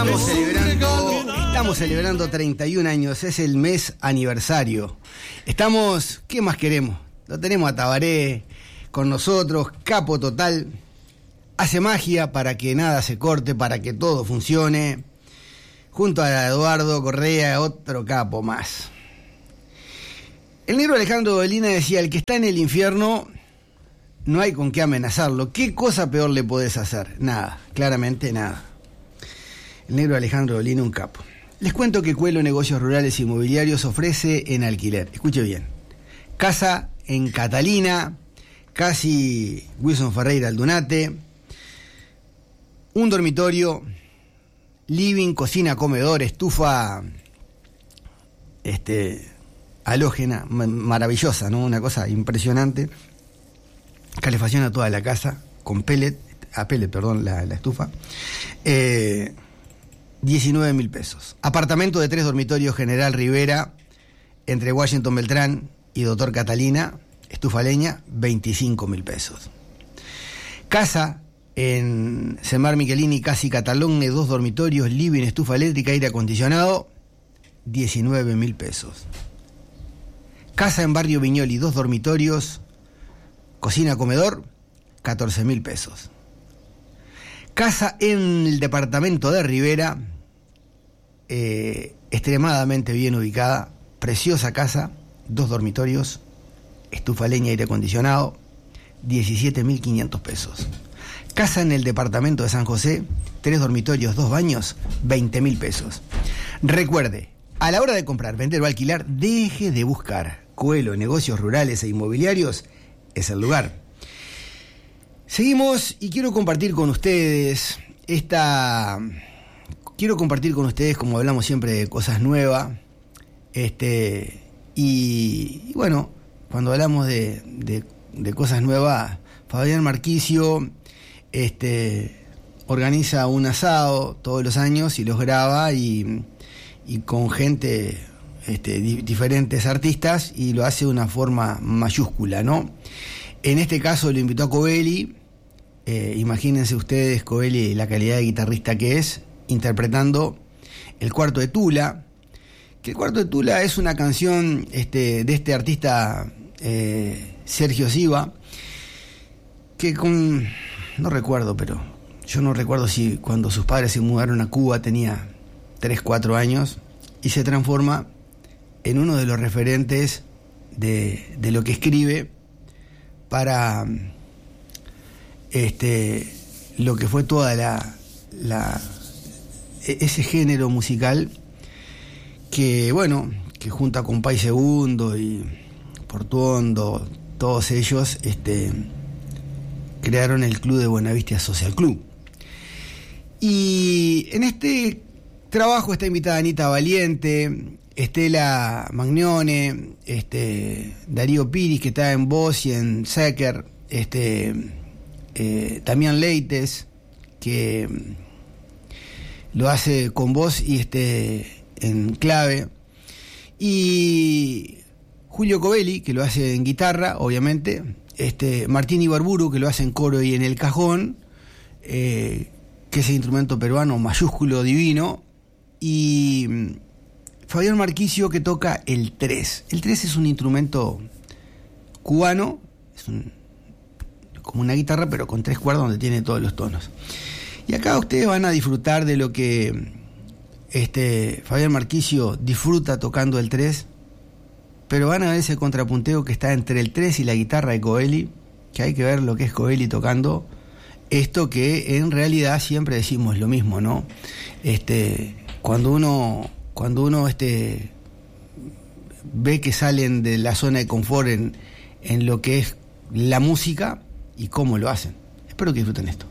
Estamos celebrando 31 años, es el mes aniversario. ¿Qué más queremos? Lo tenemos a Tabaré con nosotros, capo total. Hace magia para que nada se corte, para que todo funcione. Junto a Eduardo Correa, otro capo más. El negro Alejandro Dolina decía: el que está en el infierno, no hay con qué amenazarlo. ¿Qué cosa peor le podés hacer? Nada, claramente nada. El negro Alejandro Dolina, un capo. Les cuento que Coelho Negocios Rurales Inmobiliarios ofrece en alquiler, escuche bien, casa en Catalina, casi Wilson Ferreira Aldunate, un dormitorio, living, cocina, comedor, estufa halógena, maravillosa, ¿no? Una cosa impresionante. Calefacción a toda la casa, con la estufa. 19.000 pesos. Apartamento de 3 dormitorios, General Rivera, entre Washington Beltrán y Doctor Catalina, estufa leña, 25.000 pesos. Casa en Semar Michelini, casi Catalone, 2 dormitorios, living, estufa eléctrica, aire acondicionado, 19.000 pesos. Casa en Barrio Viñoli, 2 dormitorios, cocina, comedor, 14.000 pesos. Casa en el departamento de Rivera, extremadamente bien ubicada, preciosa casa, 2 dormitorios, estufa leña, aire acondicionado, 17.500 pesos. Casa en el departamento de San José, 3 dormitorios, 2 baños, 20.000 pesos. Recuerde, a la hora de comprar, vender o alquilar, deje de buscar. Coelho Negocios Rurales e Inmobiliarios es el lugar. Seguimos y quiero compartir con ustedes como hablamos siempre, de cosas nuevas. Y bueno, cuando hablamos de cosas nuevas, Fabián Marquicio organiza un asado todos los años y los graba y con gente, diferentes artistas, y lo hace de una forma mayúscula, ¿no? En este caso lo invitó a Covelli. Imagínense ustedes Covelli, la calidad de guitarrista que es, interpretando El Cuarto de Tula, que El Cuarto de Tula es una canción de este artista Sergio Siva, que no recuerdo si cuando sus padres se mudaron a Cuba tenía 3-4 años, y se transforma en uno de los referentes de lo que escribe para lo que fue toda ese género musical que junta con Pai Segundo y Portuondo, todos ellos crearon el Club de Buenavista Social Club. Y en este trabajo está invitada Anita Valiente, Estela Magnone, Darío Piris, que está en voz y en Secker, Damián Leites, que lo hace con voz y en clave, y Julio Covelli, que lo hace en guitarra, obviamente, Martín Ibarburu, que lo hace en coro y en el cajón, que es el instrumento peruano mayúsculo divino, y Fabián Marquicio, que toca el 3. El 3 es un instrumento cubano, es como una guitarra, pero con 3 cuerdas donde tiene todos los tonos. Y acá ustedes van a disfrutar de lo que Fabián Marquicio disfruta tocando el 3, pero van a ver ese contrapunteo que está entre el 3 y la guitarra de Covelli, que hay que ver lo que es Covelli tocando esto, que en realidad siempre decimos lo mismo, ¿no? Cuando uno ve que salen de la zona de confort en lo que es la música y cómo lo hacen. Espero que disfruten esto.